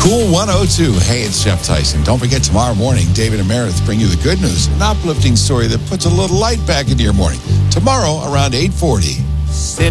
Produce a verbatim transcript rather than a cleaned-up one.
Cool one oh two. Hey, it's Jeff Tyson. Don't forget, tomorrow morning, David and Meredith bring you the good news, an uplifting story that puts a little light back into your morning. Tomorrow, around eight forty. Sit